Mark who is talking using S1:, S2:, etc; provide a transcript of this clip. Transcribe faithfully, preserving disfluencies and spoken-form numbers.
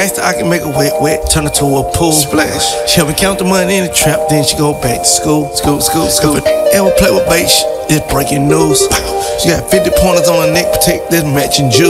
S1: nasty, I can make her wet, wet, turn her to a pool. Splash. She help me count the money in the trap, then she go back to school. School, school, school. If I ever play with bait, it's breaking news. She got fifty pointers on her neck, protect this matching juice.